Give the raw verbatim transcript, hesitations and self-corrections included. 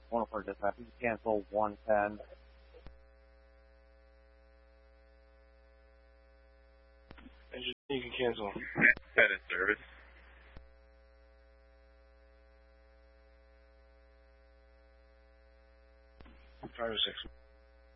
one oh four dispatch, you can cancel one ten. Engine, you can cancel. ten in service. five oh six.